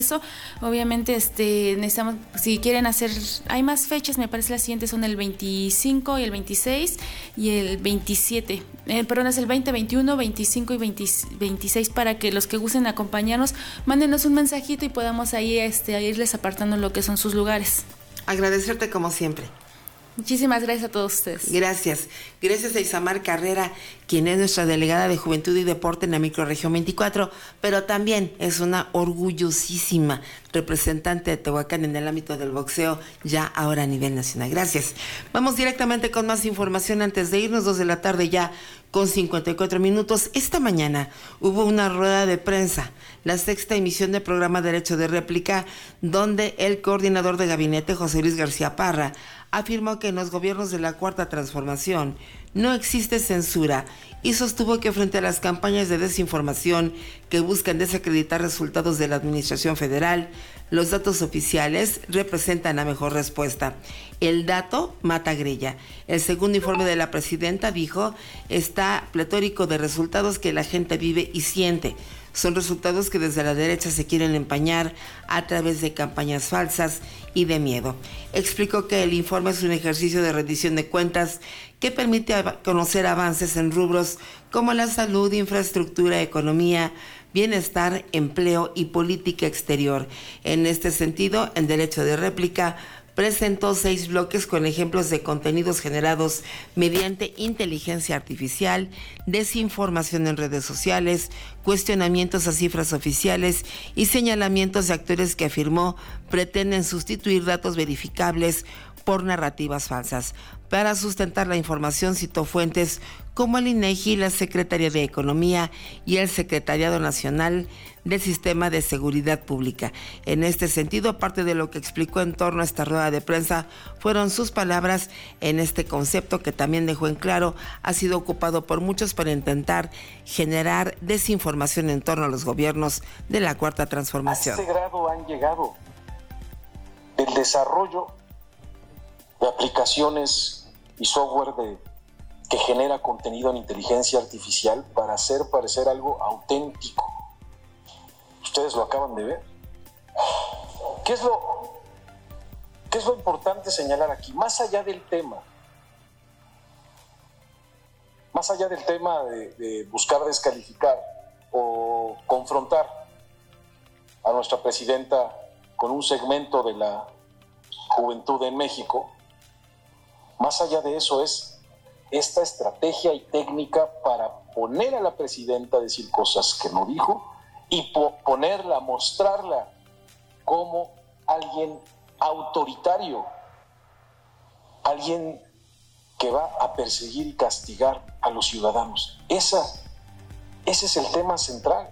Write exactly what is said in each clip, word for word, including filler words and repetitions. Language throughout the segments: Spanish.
Eso, obviamente, este, necesitamos, si quieren hacer, hay más fechas, me parece las siguientes son el veinticinco y el veintiséis y el veintisiete, eh, perdón, es el veinte, veintiuno, veinticinco y veinte, veintiséis, para que los que gusten acompañarnos, mándenos un mensajito y podamos ahí este, irles apartando lo que son sus lugares. Agradecerte como siempre. Muchísimas gracias a todos ustedes. Gracias. Gracias a Isamar Carrera, quien es nuestra delegada de Juventud y Deporte en la Microrregión veinticuatro, pero también es una orgullosísima representante de Tehuacán en el ámbito del boxeo, ya ahora a nivel nacional. Gracias. Vamos directamente con más información antes de irnos, dos de la tarde ya con cincuenta y cuatro minutos. Esta mañana hubo una rueda de prensa, la sexta emisión del programa Derecho de Réplica, donde el coordinador de gabinete, José Luis García Parra, afirmó que en los gobiernos de la Cuarta Transformación no existe censura y sostuvo que frente a las campañas de desinformación que buscan desacreditar resultados de la administración federal, los datos oficiales representan la mejor respuesta. El dato mata grilla. El segundo informe de la presidenta, dijo, está pletórico de resultados que la gente vive y siente. Son resultados que desde la derecha se quieren empañar a través de campañas falsas y de miedo. Explicó que el informe es un ejercicio de rendición de cuentas que permite conocer avances en rubros como la salud, infraestructura, economía, bienestar, empleo y política exterior. En este sentido, en Derecho de Réplica, presentó seis bloques con ejemplos de contenidos generados mediante inteligencia artificial, desinformación en redes sociales, cuestionamientos a cifras oficiales y señalamientos de actores que afirmó pretenden sustituir datos verificables por narrativas falsas. Para sustentar la información citó fuentes como el INEGI, la Secretaría de Economía y el Secretariado Nacional del Sistema de Seguridad Pública. En este sentido, parte de lo que explicó en torno a esta rueda de prensa fueron sus palabras en este concepto que también dejó en claro ha sido ocupado por muchos para intentar generar desinformación en torno a los gobiernos de la Cuarta Transformación. A ese grado han llegado el desarrollo de aplicaciones y software de, que genera contenido en inteligencia artificial para hacer parecer algo auténtico. Ustedes lo acaban de ver. ¿Qué es lo, qué es lo importante señalar aquí? Más allá del tema, más allá del tema de, de buscar descalificar o confrontar a nuestra presidenta con un segmento de la juventud en México, más allá de eso es esta estrategia y técnica para poner a la presidenta a decir cosas que no dijo y po- ponerla, mostrarla como alguien autoritario, alguien que va a perseguir y castigar a los ciudadanos. Esa, ese es el tema central.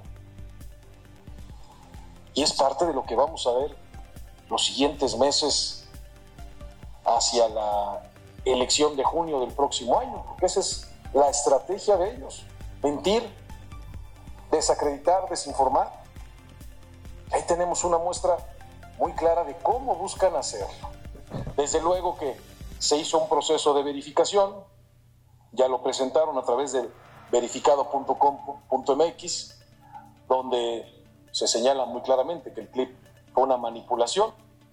Y es parte de lo que vamos a ver los siguientes meses hacia la elección de junio del próximo año, porque esa es la estrategia de ellos: mentir, desacreditar, desinformar. Ahí tenemos una muestra muy clara de cómo buscan hacerlo. Desde luego que se hizo un proceso de verificación, ya lo presentaron a través del verificado punto com punto m x, donde se señala muy claramente que el clip fue una manipulación.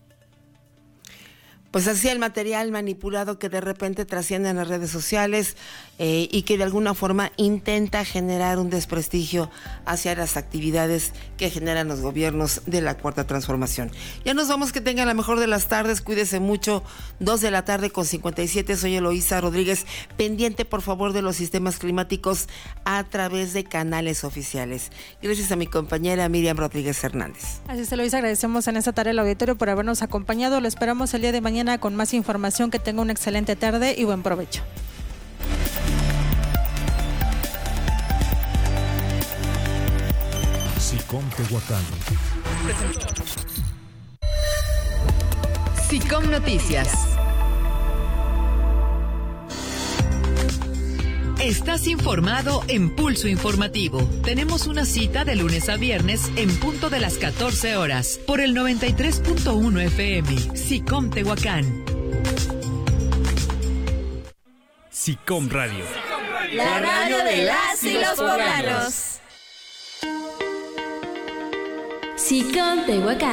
Pues así el material manipulado que de repente trasciende en las redes sociales eh, y que de alguna forma intenta generar un desprestigio hacia las actividades que generan los gobiernos de la Cuarta Transformación. Ya nos vamos, que tengan la mejor de las tardes, cuídese mucho. Dos de la tarde con cincuenta y siete, soy Eloísa Rodríguez. Pendiente, por favor, de los sistemas climáticos a través de canales oficiales. Gracias a mi compañera Miriam Rodríguez Hernández. Así es, Eloísa, agradecemos en esta tarde al auditorio por habernos acompañado. Lo esperamos el día de mañana con más información. Que tenga una excelente tarde y buen provecho. SICOM Tehuacán. SICOM Noticias. Estás informado en Pulso Informativo. Tenemos una cita de lunes a viernes en punto de las catorce horas por el noventa y tres punto uno F M. SICOM Tehuacán. SICOM Radio. La radio de las y los poblanos. SICOM Tehuacán.